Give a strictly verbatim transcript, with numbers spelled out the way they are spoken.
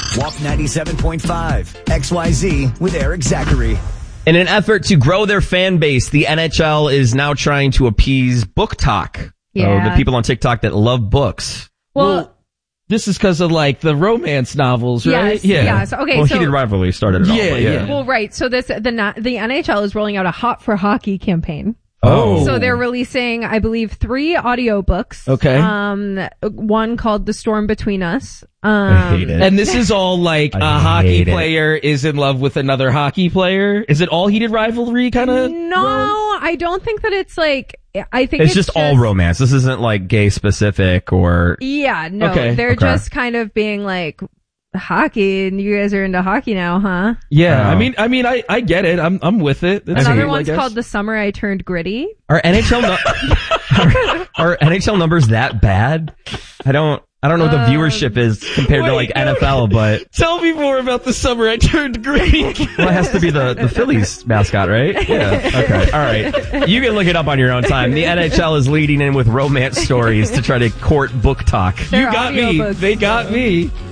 W A P ninety-seven point five, X Y Z with Eric Zachary. In an effort to grow their fan base, the N H L is now trying to appease book talk. Yeah. Oh, the people on TikTok that love books. Well, Well, this is because of like the romance novels, right? yes, yes. Okay, Well, so Heated Rivalry started it all. Yeah, but yeah. well, right. So this the na- the N H L is rolling out a Hot for Hockey campaign. Oh. So they're releasing, I believe, three audiobooks. Okay. Um, one called The Storm Between Us. Um, I hate it. And this is all like I a hockey hate it. player is in love with another hockey player. Is it all Heated Rivalry kind of? No, I don't think that it's like, I think It's, it's, just, all romance. This isn't like gay specific or... Yeah, no, Okay, they're okay. just kind of being like, hockey, and you guys are into hockey now, huh? Yeah, Oh. I mean, I mean, I, I get it. I'm, I'm with it. It's Another cool, I one's guess. called The Summer I Turned Gritty. Are N H L nu- are, are N H L numbers that bad? I don't I don't know what the Um, viewership is compared to wait, like no. N F L, but Tell me more about the summer I turned green. well, it has to be the the Phillies mascot, right? Yeah. Okay. All right. You can look it up on your own time. The N H L is leading in with romance stories to try to court book talk. You They're got me. audiobooks. They got me.